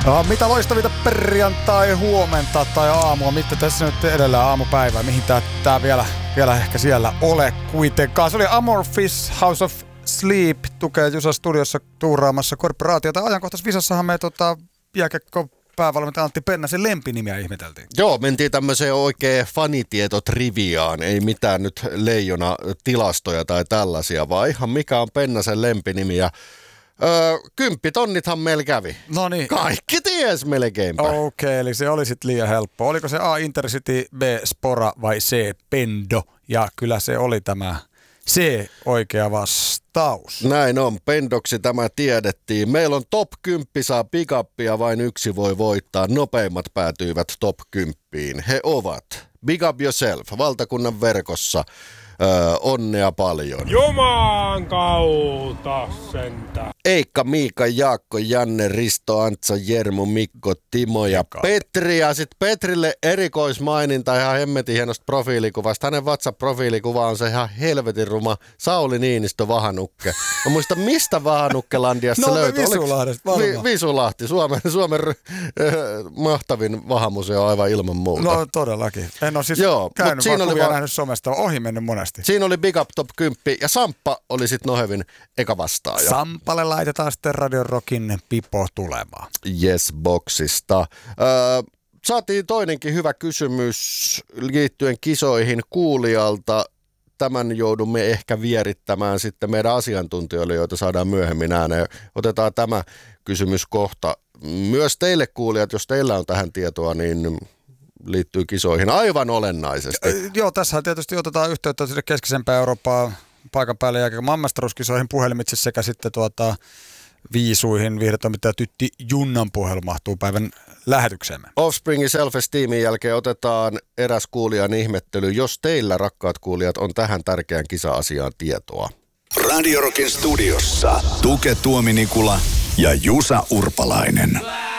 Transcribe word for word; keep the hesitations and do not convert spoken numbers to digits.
No, mitä loistavita perjantai, huomenta tai aamua, mitä tässä nyt edellä aamupäivää, mihin tää, tää vielä, vielä ehkä siellä ole kuitenkaan. Se oli Amorphis, House of Sleep, tukee Jusa studiossa tuuraamassa korporaatiota. Ajankohtaisvisassahan me tota, jääkiekko päävalmentaja Antti Pennasen lempinimiä ihmeteltiin. Joo, mentiin tämmöiseen oikein fanitietotriviaan, ei mitään nyt leijona tilastoja tai tällaisia, vaan ihan mikä on Pennasen lempinimi ja Öö, kymppitonnithan meillä kävi. No niin. Kaikki ties melkeinpä. Okei, okay, eli se oli sitten liian helppo. Oliko se A Intercity, B Spora vai C Pendo? Ja kyllä se oli tämä C oikea vastaus. Näin on, Pendoksi tämä tiedettiin. Meillä on top kymmenen saa pick-upia, vain yksi voi voittaa. Nopeimmat päätyivät top kymmenen. He ovat Big Up Yourself, valtakunnan verkossa. Öö, onnea paljon. Jumaan kautta sentään. Eikka, Miika, Jaakko, Janne, Risto, Antsa, Jermu, Mikko, Timo ja Eka. Petri. Ja sitten Petrille erikoismaininta ihan hemmetin hienosta profiilikuvasta. Hänen WhatsApp-profiilikuva on se ihan helvetin ruma Sauli Niinistö Vahanukke. Mä muistan, mistä Vahanukkelandiasta no, se löytyi. Visulahdesta varmaan. Vi- Visulahti, Suomen, Suomen äh, mahtavin vahamuseo aivan ilman muuta. No todellakin. En ole siis Joo, käynyt vaan kuvia va- nähnyt somesta, ohi mennyt monesti. Siinä oli Big Up Top kymmenen ja Samppa oli sitten Nohevin eka vastaaja. Sampalle laitetaan sitten Radio Rockin pipo tulemaan. Yes, boksista. Öö, saatiin toinenkin hyvä kysymys liittyen kisoihin kuulijalta. Tämän joudumme ehkä vierittämään sitten meidän asiantuntijoille, joita saadaan myöhemmin ääneen. Otetaan tämä kysymys kohta. Myös teille kuulijat, jos teillä on tähän tietoa, niin liittyy kisoihin aivan olennaisesti. Ja, joo, tässä tietysti otetaan yhteyttä sinne keskisempään Eurooppaan paikan päälle ja maailmanmestaruuskisoihin puhelimitse sekä sitten tuota viisuihin. Viihdetoimittaja Tytti Junnan puhelu mahtuu päivän lähetykseemme. Offspringin Self-Esteemin jälkeen otetaan eräs kuulijan ihmettely. Jos teillä, rakkaat kuulijat, on tähän tärkeän kisa-asiaan tietoa. Radio Rockin studiossa Tuke Tuominikula ja Jusa Urpalainen.